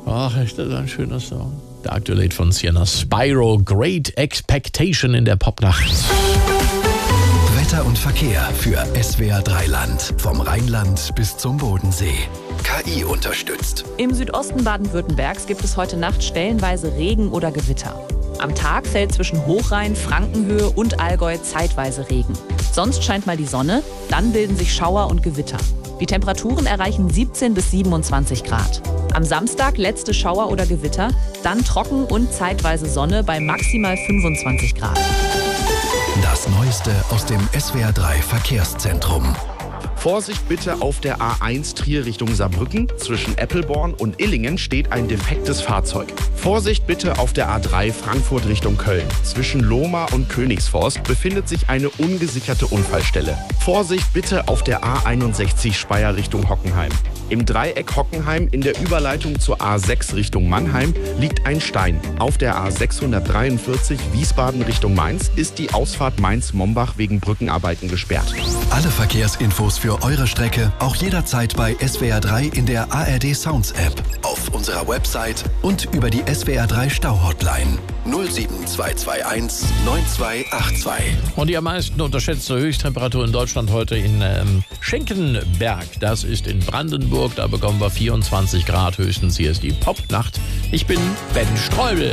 Ach, ist das ein schöner Song. Der aktuelle von Sienna Spyro, Great Expectation in der Popnacht. Wetter und Verkehr für SWR 3 Land. Vom Rheinland bis zum Bodensee. KI unterstützt. Im Südosten Baden-Württembergs gibt es heute Nacht stellenweise Regen oder Gewitter. Am Tag fällt zwischen Hochrhein, Frankenhöhe und Allgäu zeitweise Regen. Sonst scheint mal die Sonne, dann bilden sich Schauer und Gewitter. Die Temperaturen erreichen 17 bis 27 Grad. Am Samstag letzte Schauer oder Gewitter, dann trocken und zeitweise Sonne bei maximal 25 Grad. Das Neueste aus dem SWR 3 Verkehrszentrum. Vorsicht bitte auf der A1 Trier Richtung Saarbrücken. Zwischen Eppelborn und Illingen steht ein defektes Fahrzeug. Vorsicht bitte auf der A3 Frankfurt Richtung Köln. Zwischen Lohmar und Königsforst befindet sich eine ungesicherte Unfallstelle. Vorsicht bitte auf der A61 Speyer Richtung Hockenheim. Im Dreieck Hockenheim in der Überleitung zur A6 Richtung Mannheim liegt ein Stein. Auf der A643 Wiesbaden Richtung Mainz ist die Ausfahrt Mainz-Mombach wegen Brückenarbeiten gesperrt. Alle Verkehrsinfos für eure Strecke auch jederzeit bei SWR 3 in der ARD Sounds App, auf unserer Website und über die SWR 3 Stau-Hotline 07221 9282. Und die am meisten unterschätzte Höchsttemperatur in Deutschland heute in Schenkenberg. Das ist in Brandenburg. Da bekommen wir 24 Grad höchstens. Hier ist die Popnacht. Ich bin Ben Streubel.